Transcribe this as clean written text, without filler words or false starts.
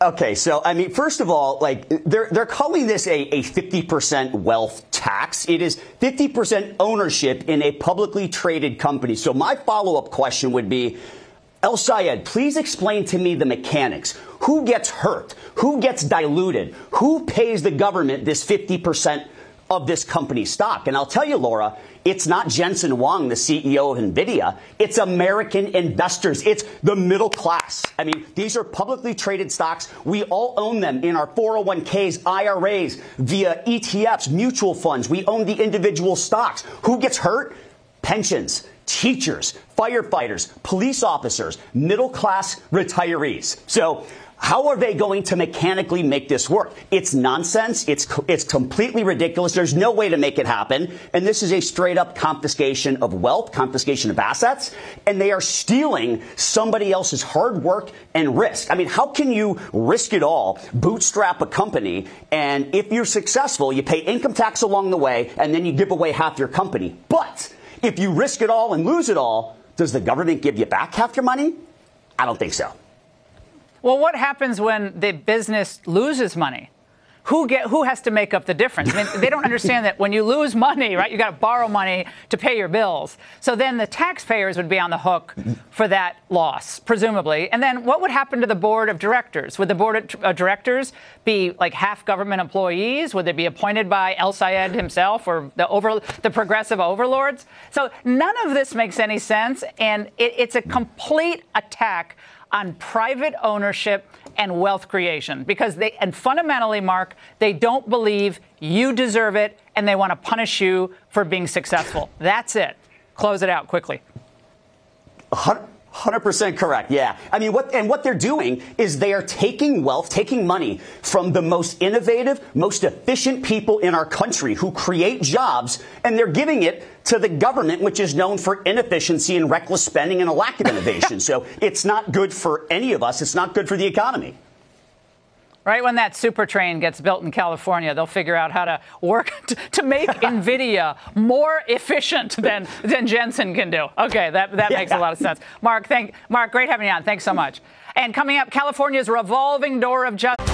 Okay, so I mean, first of all, like they're calling this a 50% wealth tax. It is 50% ownership in a publicly traded company. So my follow-up question would be, El Sayed, please explain to me the mechanics. Who gets hurt? Who gets diluted? Who pays the government this 50% of this company's stock? And I'll tell you, Laura, it's not Jensen Huang, the CEO of NVIDIA. It's American investors. It's the middle class. I mean, these are publicly traded stocks. We all own them in our 401ks, IRAs, via ETFs, mutual funds. We own the individual stocks. Who gets hurt? Pensions, teachers, firefighters, police officers, middle class retirees. So how are they going to mechanically make this work? It's nonsense. It's completely ridiculous. There's no way to make it happen. And this is a straight up confiscation of wealth, confiscation of assets. And they are stealing somebody else's hard work and risk. I mean, how can you risk it all, bootstrap a company, and if you're successful, you pay income tax along the way, and then you give away half your company? But if you risk it all and lose it all, does the government give you back half your money? I don't think so. Well, what happens when the business loses money? Who has to make up the difference? I mean, they don't understand that when you lose money, right, you got to borrow money to pay your bills. So then the taxpayers would be on the hook for that loss, presumably. And then what would happen to the board of directors? Would the board of directors be like half government employees? Would they be appointed by El Sayed himself or the progressive overlords? So none of this makes any sense. And it's a complete attack on private ownership and wealth creation, because and fundamentally, Mark, they don't believe you deserve it, and they want to punish you for being successful. That's it. Close it out quickly. 100% correct. Yeah. I mean, what they're doing is they are taking wealth, taking money from the most innovative, most efficient people in our country who create jobs, and they're giving it to the government, which is known for inefficiency and reckless spending and a lack of innovation. So it's not good for any of us. It's not good for the economy. Right when that super train gets built in California, they'll figure out how to work to make NVIDIA more efficient than Jensen can do. Okay, that makes a lot of sense. Mark, great having you on. Thanks so much. And coming up, California's revolving door of justice.